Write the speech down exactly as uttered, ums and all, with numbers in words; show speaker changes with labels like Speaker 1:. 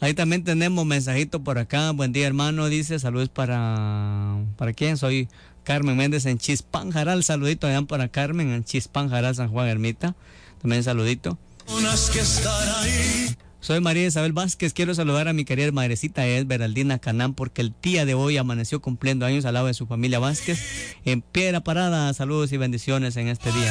Speaker 1: Ahí también tenemos mensajito por acá. Buen día, hermano. Dice, saludos para... ¿Para quién? Soy Carmen Méndez en Chispán Jaral. Saludito allá para Carmen en Chispán Jaral, San Juan Ermita. También saludito. Soy María Isabel Vázquez. Quiero saludar a mi querida madrecita Esmeraldina Canán, porque el día de hoy amaneció cumpliendo años al lado de su familia Vázquez en Piedra Parada. Saludos y bendiciones en este día.